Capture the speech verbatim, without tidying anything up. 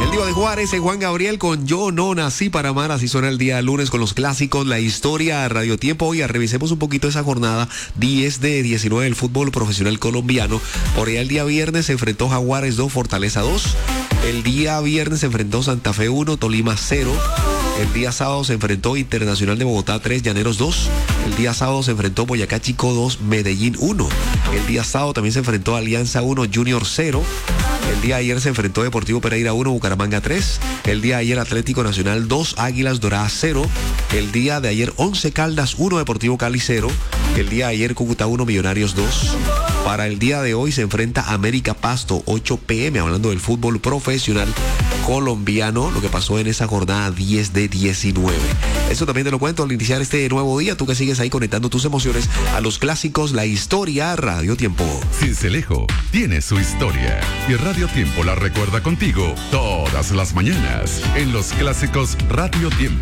El Divo de Juárez, en Juan Gabriel con Yo No Nací para Amar. Así suena el día lunes con los clásicos, la historia a Radio Tiempo. Hoy revisemos un poquito esa jornada diez de diecinueve del fútbol profesional colombiano. Por allá el día viernes se enfrentó Jaguares dos, Fortaleza dos. El día viernes se enfrentó Santa Fe uno, Tolima cero. El día sábado se enfrentó Internacional de Bogotá tres, Llaneros dos. El día sábado se enfrentó Boyacá Chico dos, Medellín uno. El día sábado también se enfrentó Alianza uno, Junior cero. El día de ayer se enfrentó Deportivo Pereira uno, Bucaramanga tres. El día de ayer Atlético Nacional dos, Águilas Doradas cero. El día de ayer Once Caldas uno, Deportivo Cali cero. El día de ayer Cúcuta uno, Millonarios dos. Para el día de hoy se enfrenta América Pasto, ocho pe eme, hablando del fútbol profesional colombiano, lo que pasó en esa jornada diez de diecinueve. Eso también te lo cuento al iniciar este nuevo día, tú que sigues ahí conectando tus emociones a los clásicos, la historia, Radio Tiempo. Sincelejo tiene su historia y Radio Tiempo la recuerda contigo todas las mañanas en los clásicos Radio Tiempo.